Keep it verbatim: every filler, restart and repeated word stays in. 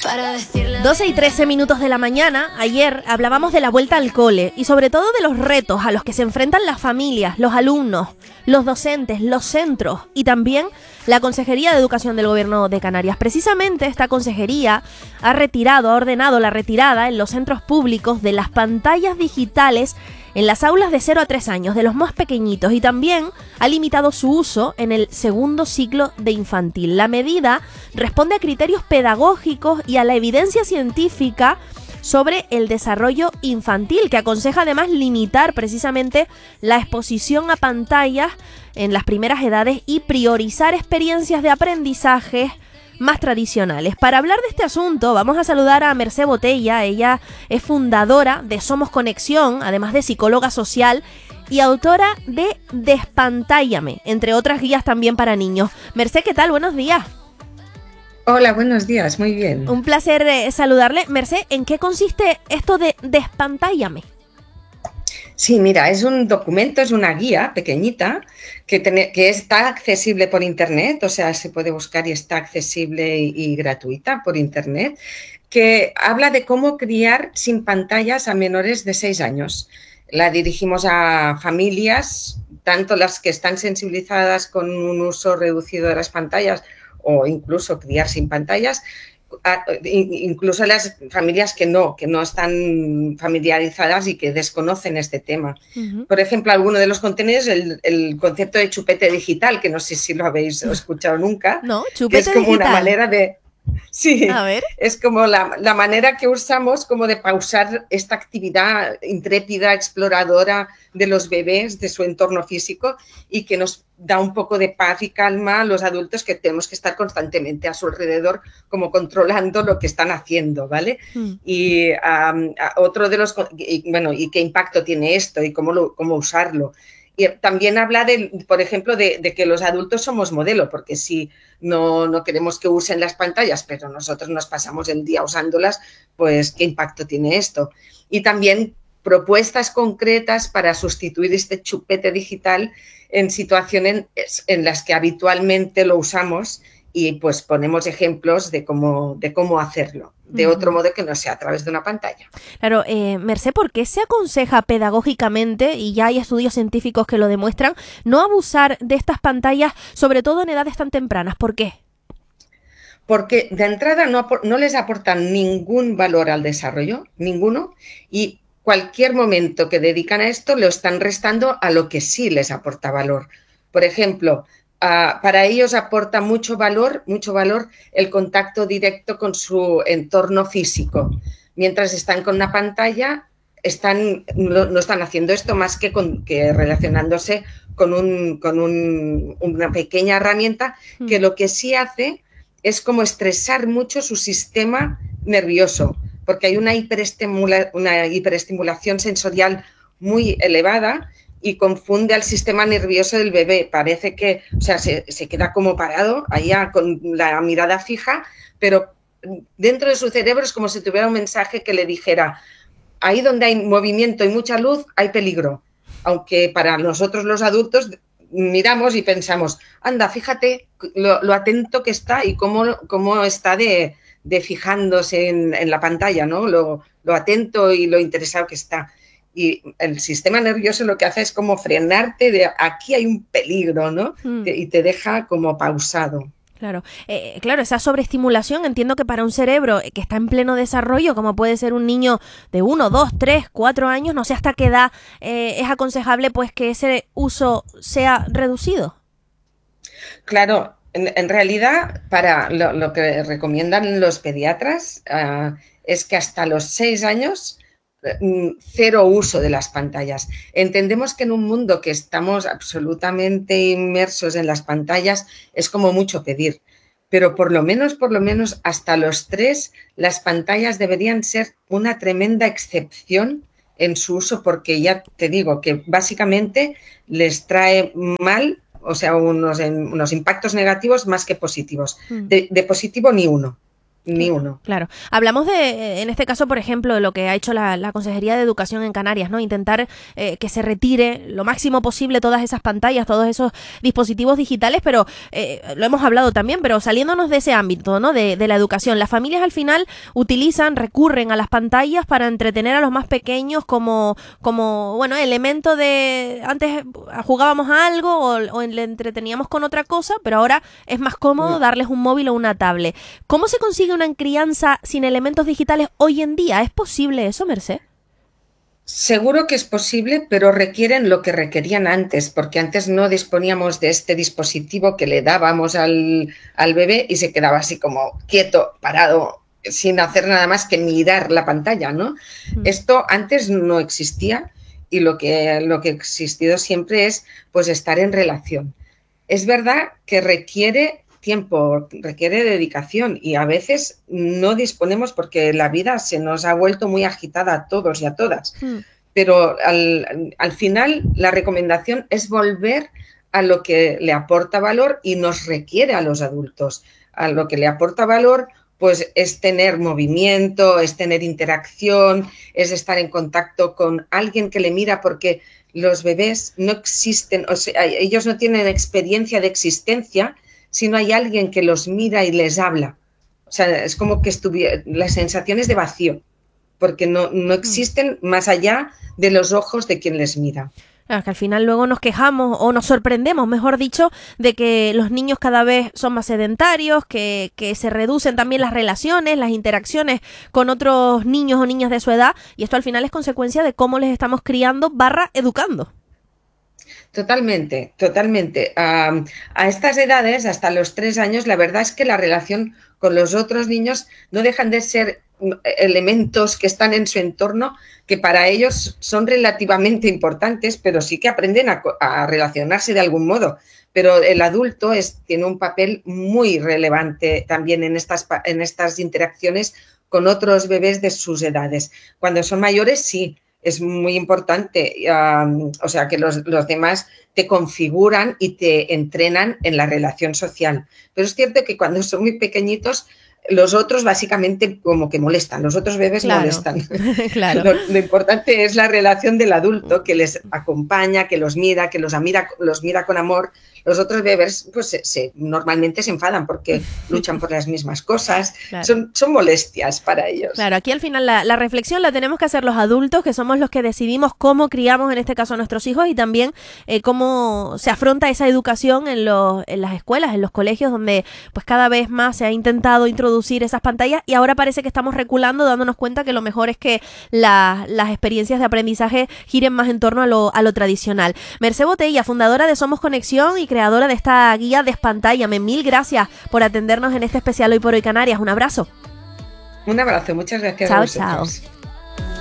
doce y trece minutos de la mañana. Ayer hablábamos de la vuelta al cole y sobre todo de los retos a los que se enfrentan las familias, los alumnos, los docentes, los centros y también la Consejería de Educación del Gobierno de Canarias. Precisamente esta consejería ha retirado, ha ordenado la retirada en los centros públicos de las pantallas digitales en las aulas de cero a tres años, de los más pequeñitos, y también ha limitado su uso en el segundo ciclo de infantil. La medida responde a criterios pedagógicos y a la evidencia científica sobre el desarrollo infantil, que aconseja además limitar precisamente la exposición a pantallas en las primeras edades y priorizar experiencias de aprendizaje más tradicionales. Para hablar de este asunto vamos a saludar a Mercé Botella. Ella es fundadora de Somos Conexión, además de psicóloga social y autora de Despantállame, entre otras guías también para niños. Mercé, ¿qué tal? Buenos días. Hola, buenos días, muy bien. Un placer eh, saludarle. Mercé, ¿en qué consiste esto de Despantállame? Sí, mira, es un documento, es una guía pequeñita que, ten, que está accesible por internet, o sea, se puede buscar y está accesible y, y gratuita por internet, que habla de cómo criar sin pantallas a menores de seis años. La dirigimos a familias, tanto las que están sensibilizadas con un uso reducido de las pantallas o incluso criar sin pantallas, incluso las familias que no, que no están familiarizadas y que desconocen este tema. Uh-huh. Por ejemplo, alguno de los contenidos, el, el concepto de chupete digital, que no sé si lo habéis escuchado nunca, no, chupete que es como digital. Una manera de... Sí, a ver. Es como la, la manera que usamos como de pausar esta actividad intrépida, exploradora de los bebés, de su entorno físico, y que nos da un poco de paz y calma a los adultos que tenemos que estar constantemente a su alrededor, como controlando lo que están haciendo, ¿vale? Mm. Y um, otro de los... Y, bueno, ¿y qué impacto tiene esto? ¿Y cómo, lo, cómo usarlo? Y también habla, de, por ejemplo, de, de que los adultos somos modelo, porque si no, no queremos que usen las pantallas, pero nosotros nos pasamos el día usándolas, pues ¿qué impacto tiene esto? Y también propuestas concretas para sustituir este chupete digital en situaciones en las que habitualmente lo usamos y pues ponemos ejemplos de cómo, de cómo hacerlo, de uh-huh. otro modo que no sea a través de una pantalla. Claro, eh, Mercé, ¿por qué se aconseja pedagógicamente, y ya hay estudios científicos que lo demuestran, no abusar de estas pantallas, sobre todo en edades tan tempranas? ¿Por qué? Porque de entrada no, no les aportan ningún valor al desarrollo, ninguno, y cualquier momento que dedican a esto lo están restando a lo que sí les aporta valor. Por ejemplo, Uh, para ellos aporta mucho valor, mucho valor el contacto directo con su entorno físico. Mientras están con una pantalla, están, no, no están haciendo esto más que, con, que relacionándose con, un, con un, una pequeña herramienta que lo que sí hace es como estresar mucho su sistema nervioso, porque hay una, hiperestimula, una hiperestimulación sensorial muy elevada y confunde al sistema nervioso del bebé. Parece que, o sea, se, se queda como parado, allá con la mirada fija, pero dentro de su cerebro es como si tuviera un mensaje que le dijera, ahí donde hay movimiento y mucha luz hay peligro. Aunque para nosotros los adultos miramos y pensamos, anda, fíjate lo, lo atento que está y cómo, cómo está de, de fijándose en, en la pantalla, ¿no? Lo, lo atento y lo interesado que está. Y el sistema nervioso lo que hace es como frenarte de aquí hay un peligro, ¿no? Mm. Y te deja como pausado. Claro, eh, claro, esa sobreestimulación entiendo que para un cerebro que está en pleno desarrollo, como puede ser un niño de uno, dos, tres, cuatro años, no sé hasta qué edad eh, es aconsejable pues que ese uso sea reducido. Claro, en, en realidad para lo, lo que recomiendan los pediatras uh, es que hasta los seis años cero uso de las pantallas. Entendemos que en un mundo que estamos absolutamente inmersos en las pantallas es como mucho pedir, pero por lo menos, por lo menos hasta los tres, las pantallas deberían ser una tremenda excepción en su uso, porque ya te digo que básicamente les trae mal, o sea, unos, unos impactos negativos más que positivos. De, de positivo ni uno. ni uno. Claro. Hablamos de, en este caso, por ejemplo, de lo que ha hecho la, la Consejería de Educación en Canarias, ¿no? Intentar eh, que se retire lo máximo posible todas esas pantallas, todos esos dispositivos digitales, pero eh, lo hemos hablado también, pero saliéndonos de ese ámbito, ¿no? De, de la educación. Las familias al final utilizan, recurren a las pantallas para entretener a los más pequeños como, como bueno, elemento de... Antes jugábamos a algo o, o le entreteníamos con otra cosa, pero ahora es más cómodo darles un móvil o una tablet. ¿Cómo se consigue una crianza sin elementos digitales hoy en día? ¿Es posible eso, Mercé? Seguro que es posible, pero requieren lo que requerían antes, porque antes no disponíamos de este dispositivo que le dábamos al, al bebé y se quedaba así como quieto, parado, sin hacer nada más que mirar la pantalla, ¿no? Mm. Esto antes no existía y lo que, lo que ha existido siempre es pues estar en relación. Es verdad que requiere tiempo, requiere dedicación y a veces no disponemos porque la vida se nos ha vuelto muy agitada a todos y a todas. Mm. Pero al, al final la recomendación es volver a lo que le aporta valor y nos requiere a los adultos. A lo que le aporta valor pues es tener movimiento, es tener interacción, es estar en contacto con alguien que le mira, porque los bebés no existen, o sea, ellos no tienen experiencia de existencia si no hay alguien que los mira y les habla. O sea, es como que estuviera, las sensaciones de vacío, porque no, no existen más allá de los ojos de quien les mira. Claro, que al final luego nos quejamos o nos sorprendemos, mejor dicho, de que los niños cada vez son más sedentarios, que, que se reducen también las relaciones, las interacciones con otros niños o niñas de su edad, y esto al final es consecuencia de cómo les estamos criando barra educando. Totalmente, totalmente. Um, a estas edades, hasta los tres años, la verdad es que la relación con los otros niños no dejan de ser elementos que están en su entorno que para ellos son relativamente importantes, pero sí que aprenden a, a relacionarse de algún modo. Pero el adulto es, tiene un papel muy relevante también en estas, en estas interacciones con otros bebés de sus edades. Cuando son mayores, sí. Es muy importante, um, o sea, que los, los demás te configuran y te entrenan en la relación social. Pero es cierto que cuando son muy pequeñitos, los otros básicamente como que molestan, los otros bebés claro. molestan. Claro. Lo, lo importante es la relación del adulto que les acompaña, que los mira, que los mira, los mira con amor. Los otros bebés pues se, se, normalmente se enfadan porque luchan por las mismas cosas, claro. son, son molestias para ellos. Claro, aquí al final la, la reflexión la tenemos que hacer los adultos, que somos los que decidimos cómo criamos en este caso a nuestros hijos y también eh, cómo se afronta esa educación en, los, en las escuelas, en los colegios, donde pues cada vez más se ha intentado introducir esas pantallas y ahora parece que estamos reculando, dándonos cuenta que lo mejor es que la, las experiencias de aprendizaje giren más en torno a lo, a lo tradicional. Mercé Botella, fundadora de Somos Conexión y creadora de esta guía Despantállame. Mil gracias por atendernos en este especial Hoy por Hoy Canarias. Un abrazo. Un abrazo, muchas gracias chao, a vosotros. Chao.